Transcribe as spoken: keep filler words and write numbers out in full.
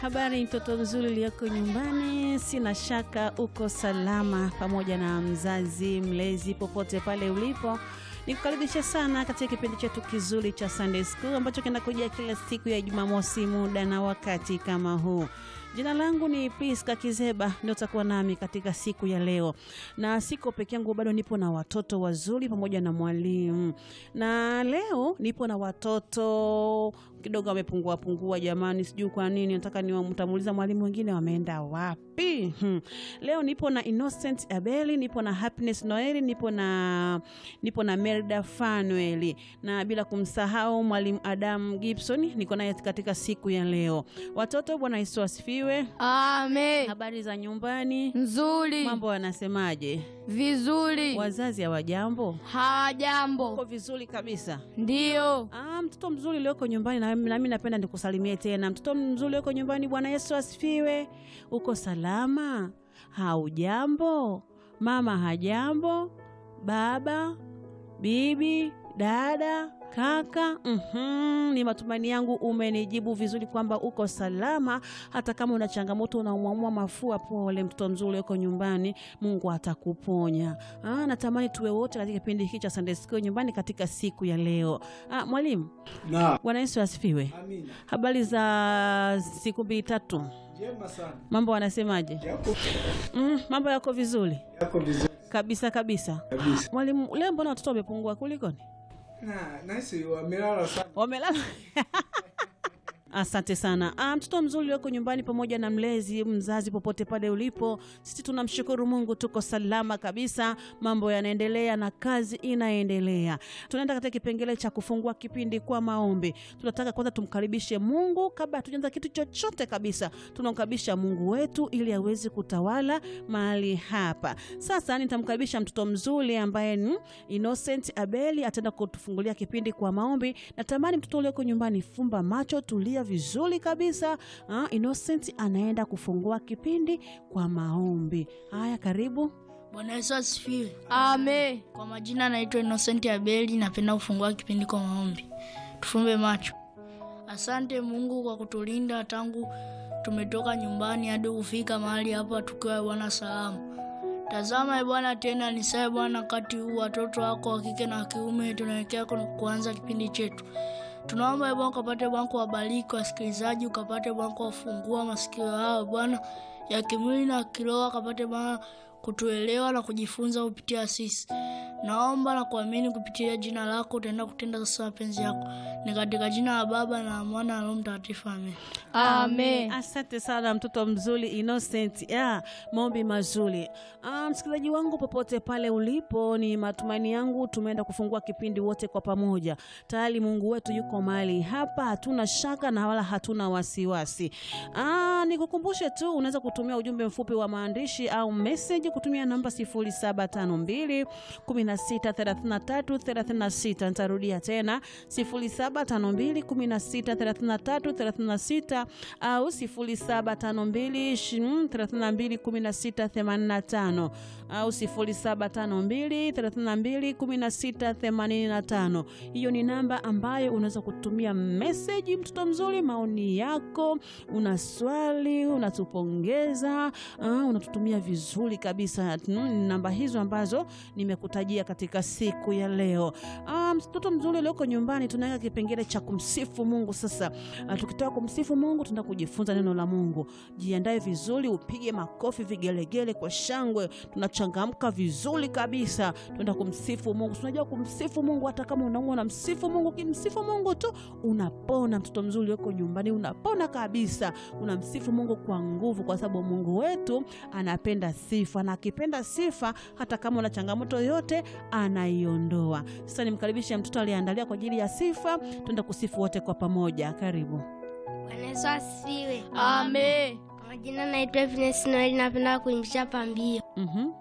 Habari mtoto mzuri uliyoko nyumbani, sina shaka uko salama pamoja na mzazi, mlezi popote pale ulipo. Nikukaribisha sana katika kipindi chetu kizuri cha Sunday School ambacho kinakujia kila siku ya Jumamosi muda na wakati kama huu. Jina langu ni Priska Kizeba, ndio utakuwa nami katika siku ya leo. Na siko peke yangu, bado nipo na watoto wazuri pamoja na mwalimu. Na leo nipo na watoto kidogo wamepungua pungua jamani, sijui kwa nini. Nataka niwamtamuliza mwalimu wengine wameenda wapi. Hmm. Leo nipo na Innocent Abeli, nipo na Happiness Noeli, nipo na nipo na Merda Fanueli, na bila kumsahau mwalimu Adam Gibson niko naye katika siku ya leo. Watoto, Bwana Yesu asifiwe. Amen. Habari za nyumbani? Nzuri. Mambo wanasemaje? Vizuri. Wazazi hawajambo? Hawajambo. Uko vizuri kabisa? Ndio. Ah, mtoto mzuri ulioko nyumbani, na mimi napenda nikusalimie tena. Mtoto mzuri ulioko nyumbani, Bwana Yesu asifiwe. Uko salama? Haujambo? Mama hajambo? Baba, bibi, dada, kaka? Mhm, ni matumaini yangu umenijibu vizuri kwamba uko salama. Hata kama una changamoto, unaumwa mafua, pole mtoto mzuri uko nyumbani, Mungu atakuponya. Ah, natamani tuwe wote katika kipindi hiki cha Sunday School nyumbani katika siku ya leo. Ah, mwalimu. Na. Bwana Yesu asifiwe. Amina. Habari za siku mbili tatu? Jema sana. Mambo wanasemaje? Yako. Mm, mambo yako vizuri? Yako vizuri. Kabisa kabisa. Kabisa. Mwalimu, leo mbona watoto wamepungua kulikoni? Na, nasi wamelala sana. Wamelala. Asante sana. Ah, mtoto mzuri yuko nyumbani pamoja na mlezi, mzazi popote pale ulipo. Sisi tunamshukuru Mungu, tuko salama kabisa. Mambo yanaendelea na kazi inaendelea. Tunaenda katika kipengele cha kufungua kipindi kwa maombi. Tunataka kwanza tumkaribishe Mungu kabla hatujaanza kitu chochote kabisa. Tunamkaribisha Mungu wetu ili aweze kutawala mahali hapa. Sasa nitamkaribisha mtoto mzuri ambaye ni Innocent Abeli, ataenda kutufungulia kipindi kwa maombi. Natamani mtoto ulioko nyumbani, fumba macho, tulia vizuri kabisa. Ah, Innocent anaenda kufungua kipindi kwa maombi. Haya, karibu. Bwana Yesu asifiwe. Amen. Kwa majina naitwa Innocent Abeli, napenda kufungua kipindi kwa maombi. Tufumbe macho. Asante Mungu kwa kutulinda tangu tumetoka nyumbani hadi kufika mahali hapa tukiwa Bwana salama. Tazama e Bwana, tena nisae Bwana, kati huu watoto wako wa kike na kiume tunaelekea kuanza kipindi chetu. Tunaomba e Bwana ukapate Bwana kuwabariki wasikilizaji, ukapate Bwana kuwafungua masikio yao Bwana ya kimwili na kiroho, ukapate Bwana kutuelewa na kujifunza kupitia sisi. Naomba na kuamini kupitia jina lako utaenda kutenda sasa mapenzi yako. Ni katika jina la Baba na Mwana na Roho Mtakatifu. Amen. Amen. Asante sana mtoto mzuri Innocent. Ya, maombi mazuri. Ah, msikilizaji wangu popote pale ulipo, ni matumaini yangu tumeenda kufungua kipindi wote kwa pamoja. Tayari Mungu wetu yuko mahali hapa, hatuna shaka na wala hatuna wasiwasi. Ah, nikukumbushe tu unaweza kutumia ujumbe mfupi wa maandishi au message kutumia namba sifuri saba tano mbili kumi na sita thelathini na tatu thelathini na sita. Nitarudia tena sifuri saba tano mbili kumi na sita thelathini na tatu thelathini na sita au sifuri saba tano mbili thelathini na mbili kumi na sita themanini na tano au sifuri saba tano mbili thelathini na mbili kumi na sita themanini na tano. Hiyo ni namba ambayo unaweza kutumia message mtoto mzuri, maoni yako, una swali, unatupongeza, uh, unatutumia vizuri kabisa. Namba hizo ambazo nimekutajia katika siku ya leo. Ah, mtoto mzuri ulioko nyumbani, tunaweka kipengele cha kumsifu Mungu. Sasa uh, tukitoka kumsifu Mungu tunaenda kujifunza neno la Mungu. Jiandae vizuri, upige makofi, vigelegele kwa shangwe. Tunachangamka vizuri kabisa. Tunaenda kumsifu Mungu. Tunajua kumsifu Mungu hata kama unaumwa, na msifu Mungu, kimsifu Mungu tu unapona. Mtoto mzuri ulioko nyumbani, unapona kabisa. Unamsifu Mungu kwa nguvu kwa sababu Mungu wetu anapenda sifa, na akipenda sifa hata kama una changamoto yote anaiondoa. Sasa nimkaribishe mtoto aliyeandalia kwa ajili ya sifa. Tuenda kusifu wote kwa pamoja. Karibu. Bwana Yesu asifiwe. Amen. Kwa majina naitwa Happiness Noeli, napenda kuimbisha pambio. Mhm.